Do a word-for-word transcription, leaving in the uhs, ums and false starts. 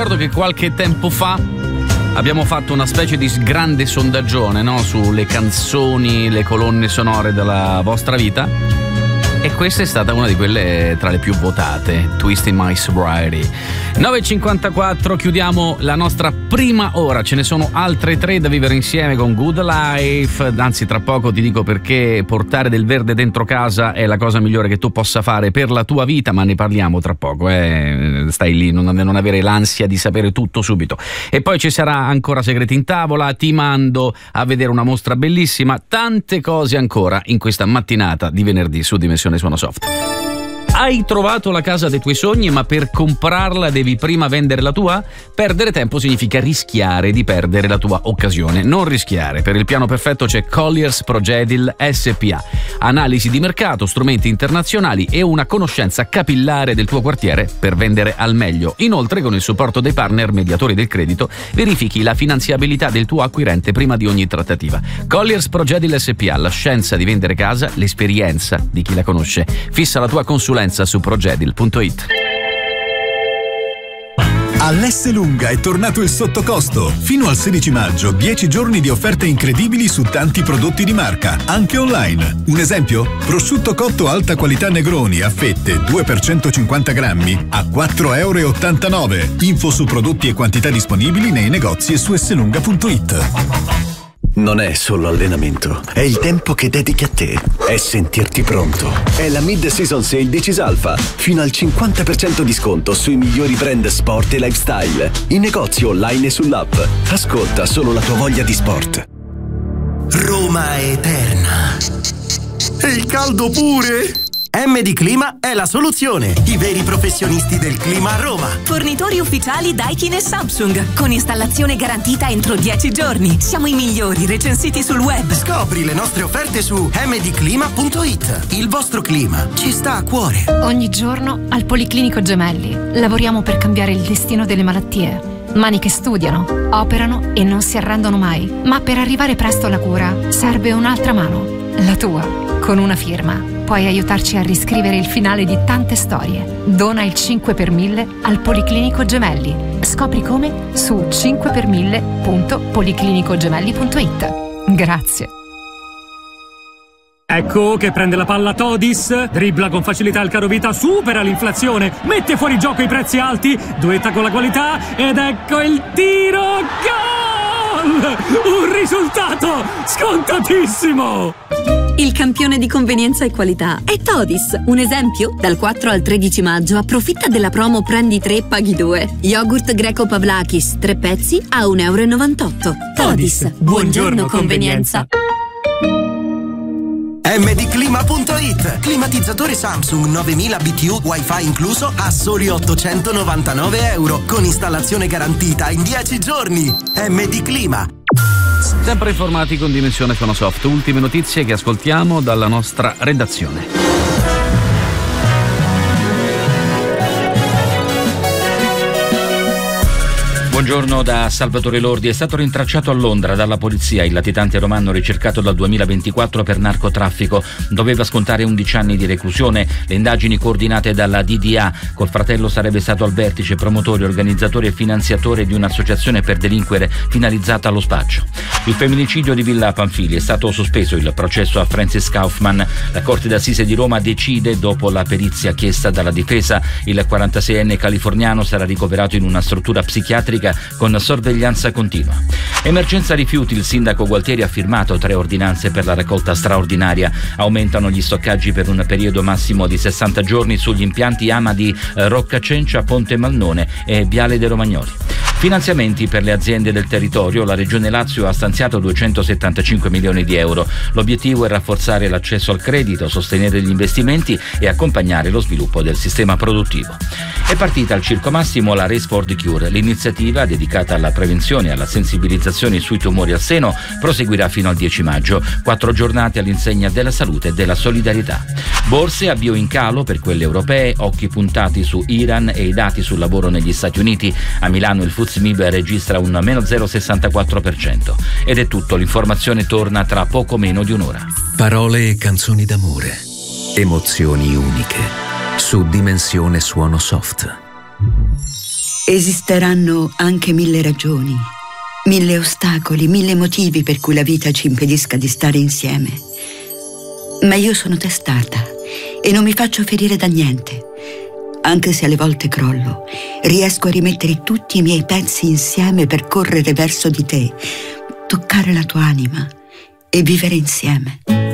ricordo che qualche tempo fa abbiamo fatto una specie di grande sondaggione, no? Sulle canzoni, le colonne sonore della vostra vita. E questa è stata una di quelle tra le più votate, Twisting My Sobriety. nove e cinquantaquattro, chiudiamo la nostra prima ora, ce ne sono altre tre da vivere insieme con Good Life, anzi tra poco ti dico perché portare del verde dentro casa è la cosa migliore che tu possa fare per la tua vita, ma ne parliamo tra poco, eh? Stai lì, non, non avere l'ansia di sapere tutto subito. E poi ci sarà ancora Segreti in Tavola, ti mando a vedere una mostra bellissima, tante cose ancora in questa mattinata di venerdì su Dimensione Suono Soft. Hai trovato la casa dei tuoi sogni, ma per comprarla devi prima vendere la tua? Perdere tempo significa rischiare di perdere la tua occasione. Non rischiare. Per il piano perfetto c'è Colliers Progedil S P A. Analisi di mercato, strumenti internazionali e una conoscenza capillare del tuo quartiere per vendere al meglio. Inoltre, con il supporto dei partner mediatori del credito, verifichi la finanziabilità del tuo acquirente prima di ogni trattativa. Colliers Progedil S P A, la scienza di vendere casa, l'esperienza di chi la conosce. Fissa la tua consulenza su progedil punto it. All'Esselunga è tornato il sottocosto. Fino al sedici maggio, dieci giorni di offerte incredibili su tanti prodotti di marca, anche online. Un esempio? Prosciutto cotto alta qualità Negroni a fette due per centocinquanta grammi a quattro e ottantanove euro. Info su prodotti e quantità disponibili nei negozi e su esselunga punto it. Non è solo allenamento, è il tempo che dedichi a te, è sentirti pronto. È la Mid-Season Sale di Cisalfa, fino al cinquanta per cento di sconto sui migliori brand sport e lifestyle, in negozi online e sull'app. Ascolta solo la tua voglia di sport. Roma è eterna. E il caldo pure! M D Clima è la soluzione. I veri professionisti del clima a Roma. Fornitori ufficiali Daikin e Samsung, con installazione garantita entro dieci giorni. Siamo i migliori, recensiti sul web. Scopri le nostre offerte su m d clima punto it. Il vostro clima ci sta a cuore. Ogni giorno al Policlinico Gemelli lavoriamo per cambiare il destino delle malattie. Mani che studiano, operano e non si arrendono mai. Ma per arrivare presto alla cura serve un'altra mano, la tua. Con una firma puoi aiutarci a riscrivere il finale di tante storie. Dona il cinque per mille al Policlinico Gemelli. Scopri come su cinque per mille punto policlinico gemelli punto it. Grazie. Ecco che prende la palla Todis, dribbla con facilità il carovita, supera l'inflazione, mette fuori gioco i prezzi alti, duetta con la qualità ed ecco il tiro, gol! Un risultato scontatissimo! Il campione di convenienza e qualità è Todis. Un esempio? Dal quattro al tredici maggio approfitta della promo Prendi tre paghi due. Yogurt greco Pavlakis, tre pezzi a un euro e novantotto. Todis, buongiorno convenienza. m d clima punto it. Climatizzatore Samsung novemila B T U Wi-Fi incluso a soli ottocentonovantanove euro con installazione garantita in dieci giorni. M D Clima. Sempre informati con Dimensione Suono Soft. Ultime notizie che ascoltiamo dalla nostra redazione. Buongiorno da Salvatore Lordi. È stato rintracciato a Londra dalla polizia il latitante romano ricercato dal duemilaventiquattro per narcotraffico. Doveva scontare undici anni di reclusione. Le indagini coordinate dalla D D A. Col fratello sarebbe stato al vertice, promotore, organizzatore e finanziatore di un'associazione per delinquere finalizzata allo spaccio. Il femminicidio di Villa Pamphili. È stato sospeso il processo a Francis Kaufman. La Corte d'Assise di Roma decide dopo la perizia chiesta dalla difesa. Il quarantaseienne californiano sarà ricoverato in una struttura psichiatrica con sorveglianza continua. Emergenza rifiuti. Il sindaco Gualtieri ha firmato tre ordinanze per la raccolta straordinaria. Aumentano gli stoccaggi per un periodo massimo di sessanta giorni sugli impianti Ama di Roccacencia, Ponte Malnone e Viale dei Romagnoli. Finanziamenti per le aziende del territorio. La Regione Lazio ha stanziato duecentosettantacinque milioni di euro. L'obiettivo è rafforzare l'accesso al credito, sostenere gli investimenti e accompagnare lo sviluppo del sistema produttivo. È partita al Circo Massimo la Race for the Cure. L'iniziativa, dedicata alla prevenzione e alla sensibilizzazione sui tumori al seno, proseguirà fino al dieci maggio. Quattro giornate all'insegna della salute e della solidarietà. Borse avvio in calo per quelle europee, occhi puntati su Iran e i dati sul lavoro negli Stati Uniti. A Milano il F T S E M I B registra un meno zero virgola sessantaquattro per cento. Ed è tutto, l'informazione torna tra poco meno di un'ora. Parole e canzoni d'amore, emozioni uniche, su Dimensione Suono Soft. Esisteranno anche mille ragioni, mille ostacoli, mille motivi per cui la vita ci impedisca di stare insieme. Ma io sono testata e non mi faccio ferire da niente. Anche se alle volte crollo, riesco a rimettere tutti i miei pezzi insieme per correre verso di te, toccare la tua anima e vivere insieme.